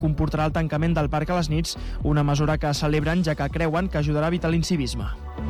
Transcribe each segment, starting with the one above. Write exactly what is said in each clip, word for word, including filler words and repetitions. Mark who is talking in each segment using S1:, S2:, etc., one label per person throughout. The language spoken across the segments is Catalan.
S1: comportarà el tancament del parc a les nits, una mesura que celebren ja que creuen que ajudarà a evitar l'incivisme.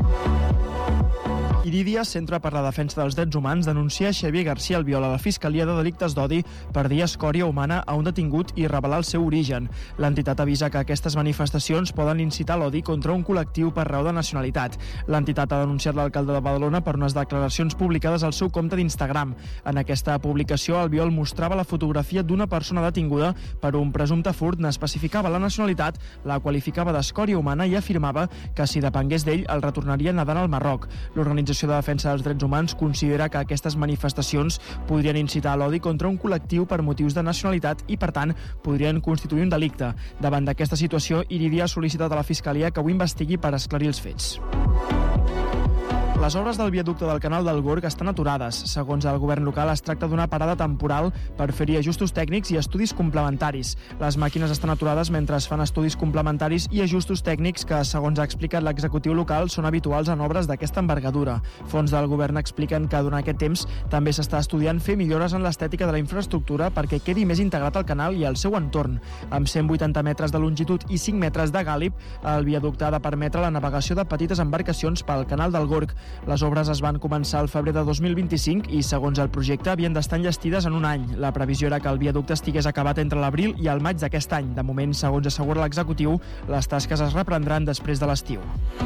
S1: Iridia, Centre per la Defensa dels Drets Humans, denuncia Xavier García Albiol a la Fiscalia de Delictes d'Odi per dir escòria humana a un detingut i revelar el seu origen. L'entitat avisa que aquestes manifestacions poden incitar l'odi contra un col·lectiu per raó de nacionalitat. L'entitat ha denunciat l'alcalde de Badalona per unes declaracions publicades al seu compte d'Instagram. En aquesta publicació, Albiol mostrava la fotografia d'una persona detinguda per un presumpte furt, n'especificava la nacionalitat, la qualificava d'escòria humana i afirmava que si depengués d'ell el retornaria nedant al Marroc. L'organització de Defensa dels Drets Humans considera que aquestes manifestacions podrien incitar a l'odi contra un col·lectiu per motius de nacionalitat i, per tant, podrien constituir un delicte. Davant d'aquesta situació, Iridia ha sol·licitat a la Fiscalia que ho investigui per esclarir els fets. Les obres del viaducte del canal del Gorg estan aturades. Segons el govern local, es tracta d'una parada temporal per fer-hi ajustos tècnics i estudis complementaris. Les màquines estan aturades mentre es fan estudis complementaris i ajustos tècnics que, segons ha explicat l'executiu local, són habituals en obres d'aquesta envergadura. Fons del govern expliquen que durant aquest temps també s'està estudiant fer millores en l'estètica de la infraestructura perquè quedi més integrat al canal i al seu entorn. Amb cent vuitanta metres de longitud i cinc metres de gàlib, el viaducte ha de permetre la navegació de petites embarcacions pel canal del Gorg. Les obres es van començar al febrer de dos mil vint-i-cinc i, segons el projecte, havien d'estar enllestides en un any. La previsió era que el viaducte estigués acabat entre l'abril i el maig d'aquest any. De moment, segons assegura l'executiu, les tasques es reprendran després de l'estiu.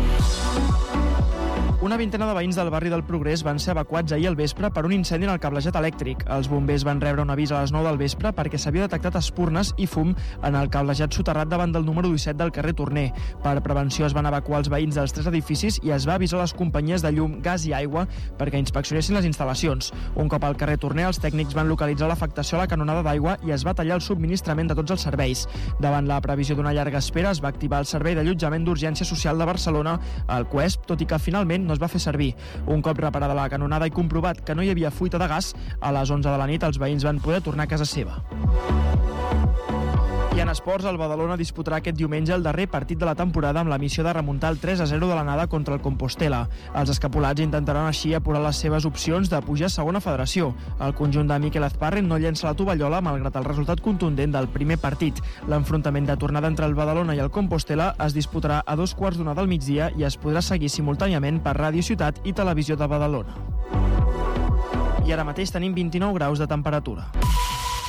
S1: Una vintena de veïns del barri del Progrés van ser evacuats ahir al vespre per un incendi en el cablejat elèctric. Els bombers van rebre un avís a les nou del vespre perquè s'havia detectat espurnes i fum en el cablejat soterrat davant del número disset del carrer Torner. Per prevenció es van evacuar els veïns dels tres edificis i es va avisar les companyies de llum, gas i aigua perquè inspeccionessin les instal·lacions. Un cop al carrer Torner, els tècnics van localitzar l'afectació a la canonada d'aigua i es va tallar el subministrament de tots els serveis. Davant la previsió d'una llarga espera, es va activar el Servei d'Allotjament d'Urgència Social de Barcelona, el C U E S P, tot i que finalment no es va fer servir. Un cop reparada la canonada i comprovat que no hi havia fuita de gas, a les onze de la nit els veïns van poder tornar a casa seva. I en esports, el Badalona disputarà aquest diumenge el darrer partit de la temporada amb la missió de remuntar el tres a zero de l'anada contra el Compostela. Els escapulats intentaran així apurar les seves opcions de pujar a segona federació. El conjunt de Miquel Azparren no llença la tovallola malgrat el resultat contundent del primer partit. L'enfrontament de tornada entre el Badalona i el Compostela es disputarà a dos quarts d'una del migdia i es podrà seguir simultàniament per Ràdio Ciutat i Televisió de Badalona. I ara mateix tenim vint-i-nou graus de temperatura.